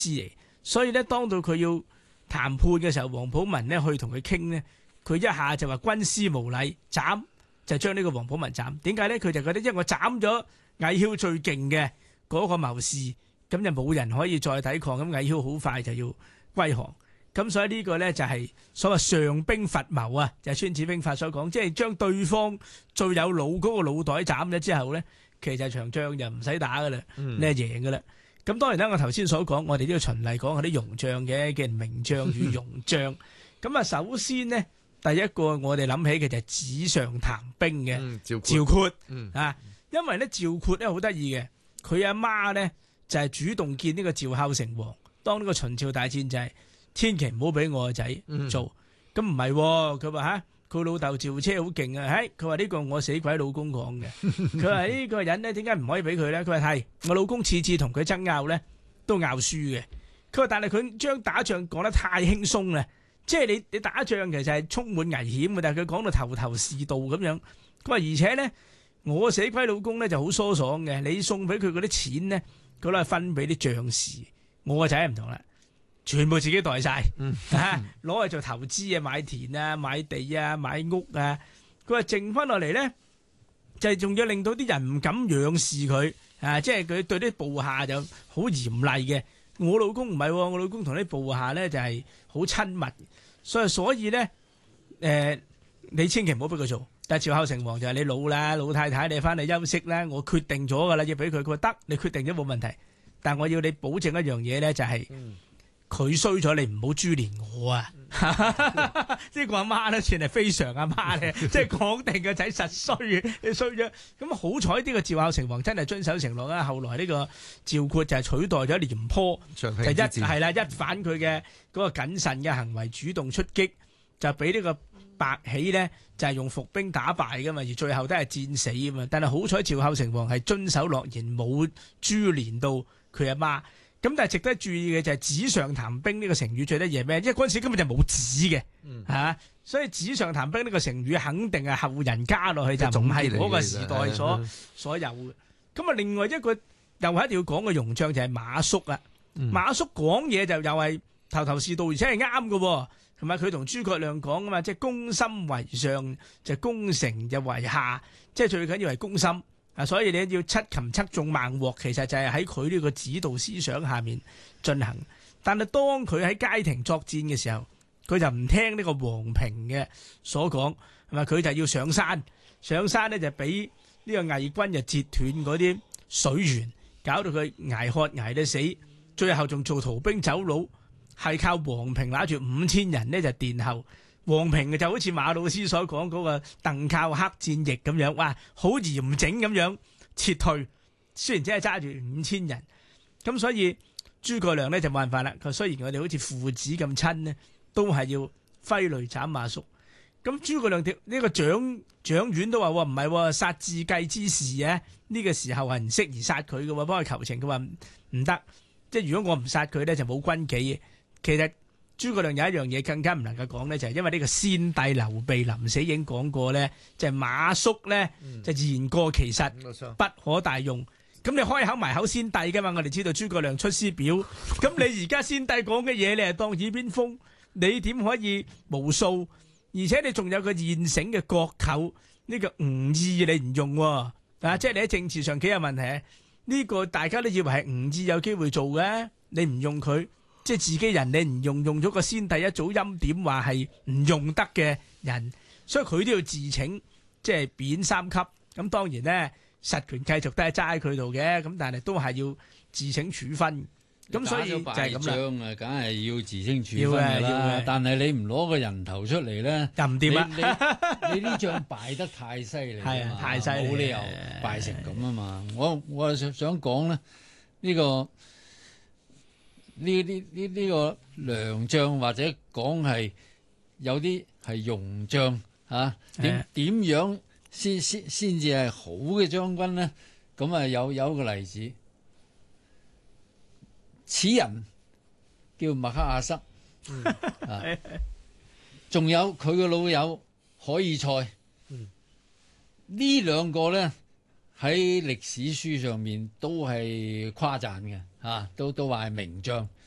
嚟，所以咧當到佢要談判嘅時候，王普文咧去同佢傾咧，佢一下就話軍師無禮，斬就將呢個王普文斬。點解咧？佢就覺得因為我斬咗魏囂最勁嘅嗰個謀士，咁就冇人可以再抵抗，咁魏囂好快就要歸降。咁所以呢個咧就係所謂上兵伐謀啊，就係孫子兵法所講，即係將對方最有腦嗰個腦袋斬咗之後咧，其實場仗就唔使打噶啦，你係贏噶啦。咁當然啦，我頭先所講，我哋都要循例講下啲庸將嘅名將與庸將。咁啊，首先呢，第一個我哋諗起嘅就係紙上談兵嘅趙括啊，因為咧趙括咧好得意嘅，佢阿媽咧就係主動見呢個趙孝成王，當呢個秦趙大戰就係千祈唔好俾我個仔做。咁唔係，佢話嚇佢老豆趙車好勁啊，佢話呢個我死鬼老公講嘅，佢話呢個人咧點解唔可以俾佢咧？佢話係我老公次次同佢爭拗咧都拗輸嘅，佢話但係佢將打仗講得太輕鬆啦，即係你打仗其實係充滿危險嘅，但係佢講到頭頭是道咁樣。佢話而且咧我死鬼老公咧就好疏爽嘅，你送俾佢嗰啲錢咧，佢攞去分俾啲將士，我個仔唔同啦。全部自己袋晒，攞去做投資啊，買田啊，買地啊，買屋啊。佢話剩翻落嚟咧，就係仲要令到啲人唔敢仰視佢啊！即係佢對啲部下就好嚴厲嘅。我老公唔係，我老公同啲部下咧就係好親密，所以咧你千祈唔好俾佢做。但係趙孝成王就係你老啦，老太太你翻嚟休息啦，我決定咗噶啦，要俾佢。佢話得，你決定咗冇問題，但我要你保證一樣嘢咧，就係。佢衰咗，你唔好株連我啊！呢個阿媽咧，算係非常阿媽咧，即係講定個仔實衰嘅，你衰咗。咁好彩呢個趙孝成王真係遵守承諾啦。後來呢個趙括就係取代咗廉頗，就一反佢嘅嗰個謹慎嘅行為，主動出擊，就俾呢個白起咧就係用伏兵打敗噶嘛，而最後都係戰死啊嘛。但係好彩趙孝成王係遵守諾言，冇株連到佢阿媽。咁但係值得注意嘅就係紙上談兵呢個成語最得意係咩？因為嗰陣時根本就冇紙嘅，所以紙上談兵呢個成語肯定係後人加落去，就唔係嗰個時代所有嘅。咁啊，另外一個又係一定要講嘅庸將就係馬謖啊。馬謖講嘢就又係頭頭是道，而且係啱嘅，同埋佢同諸葛亮講啊嘛，即係攻心為上，就攻城就為下，即係最緊要係攻心。所以你要七擒七縱孟獲，其實就係喺佢呢個指導思想下面進行。但係當佢喺街亭作戰嘅時候，佢就唔聽呢個黃平嘅所講，係咪？佢就要上山，上山咧就俾呢個魏軍就截斷嗰啲水源，搞到佢挨渴挨到死，最後仲做逃兵走佬，係靠黃平拿住5000人呢就殿後。黃平就好似馬老師所講嗰個鄧靠黑戰役咁樣，哇，好嚴整咁樣撤退，雖然只係揸住5000人，咁所以諸葛亮呢就冇辦法啦。佢雖然我哋好似父子咁親呢，都係要揮淚斬馬謖。咁諸葛亮呢個蔣苑都話唔係殺自計之事啊，呢個時候係唔適宜殺佢嘅，幫佢求情。佢話唔得，即係如果我唔殺佢咧就冇軍紀嘅。其實諸葛亮有一樣嘢更加唔能夠講咧，就係因為呢個先帝劉備臨死已經講過咧，就係馬謖咧就言過其實，不可大用。咁你開口埋口先帝噶嘛？我哋知道諸葛亮出師表，咁你而家先帝講嘅嘢，你係當耳邊風，你點可以無數？而且你仲有個現成嘅國舅呢個吳懿，你唔用喎，即係你喺政治上幾有問題。呢個大家都以為係吳懿有機會做嘅，你唔用佢。即係自己人，你唔用咗個先帝一早欽點話係唔用得嘅人，所以佢都要自請，即係貶3級。咁當然咧，實權繼續都係揸喺佢度嘅，咁但係都係要自請處分。咁所以就係咁啦。 梗係要自稱處分㗎啦。但係你唔攞個人頭出嚟咧， 就唔掂啦。 你呢仗敗得太犀利， 係啊，太犀利， 冇理由敗成咁啊嘛！我想講咧，呢個良將或者講係有啲係庸將嚇，點樣先至係好嘅將軍咧？咁啊有一個例子。此人叫麥克阿瑟，仲有佢嘅老友海爾賽，呢兩個咧喺歷史書上面都係誇讚嘅，都話係名將。